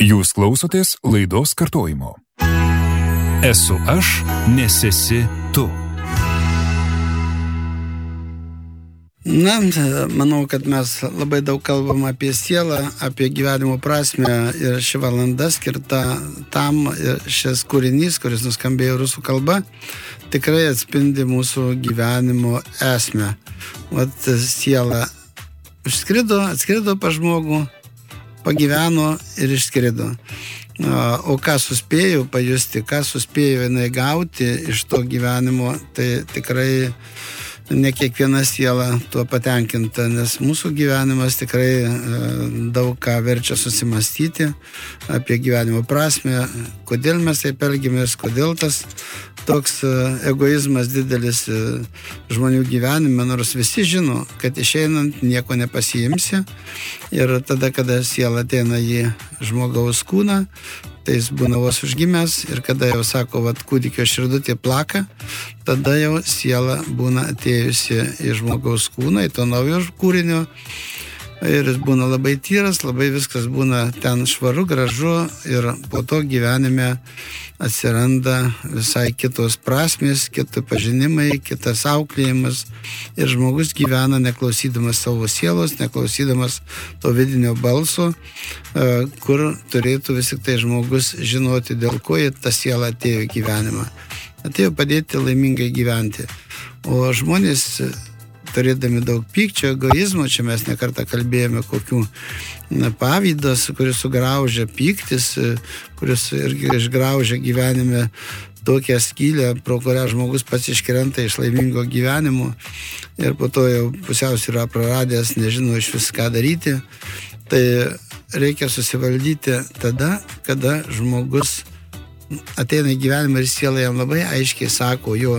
Jūs klausotės laidos kartojimo. Esu aš, nes esi tu. Na, manau, kad mes labai daug kalbam apie sielą, apie gyvenimo prasmę ir ši valanda skirta tam, šis kūrinys, kuris nuskambėjo rusų kalba, tikrai atspindi mūsų gyvenimo esmę. Vat siela atskrido pas žmogų, pagyveno ir išskrido. O ką suspėjo pajusti, ką suspėjo jinai gauti iš to gyvenimo, tai tikrai ne kiekviena siela tuo patenkinta, nes mūsų gyvenimas tikrai daug ką verčia susimastyti apie gyvenimo prasmę, kodėl mes taip elgiamės, kodėl tas toks egoizmas didelis žmonių gyvenime, nors visi žino, kad išeinant nieko nepasiimsi ir tada, kada siela ateina į žmogaus kūną, tai jis būna vos užgimęs ir kada jau sako, vat kūdikio širdutė plaka, tada jau siela būna atėjusi į žmogaus kūną, į to naujo kūrinio ir jis būna labai tyras, labai viskas būna ten švaru, gražu ir po to gyvenime atsiranda visai kitos prasmės, kiti pažinimai, kitas auklėjimas ir žmogus gyvena neklausydamas savo sielos, neklausydamas to vidinio balso, kur turėtų vis tik tai žmogus žinoti, dėl ko ta siela atėjo į gyvenimą. Atėjo padėti laimingai gyventi. O žmonės, turėdami daug pykčio, egoizmo, čia mes nekartą kalbėjome, kokių pavydas, kuris sugraužia pyktis, kuris irgi išgraužia gyvenime tokią skylę, pro kurią žmogus pats iškrenta iš laimingo gyvenimo ir po to jau pusiausvyrą praradęs, nežino iš vis ką daryti. Tai reikia susivaldyti tada, kada žmogus ateina į gyvenimą ir siela jam labai aiškiai sako jo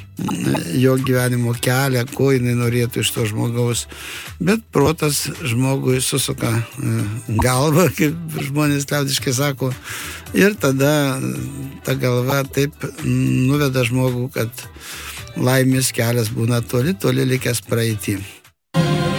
gyvenimo kelią, ko jinai norėtų iš to žmogaus. Bet protas žmogui susuka galvą, kaip žmonės liaudiškai sako, ir tada ta galva taip nuveda žmogų, kad laimės kelias būna toli likęs praeity.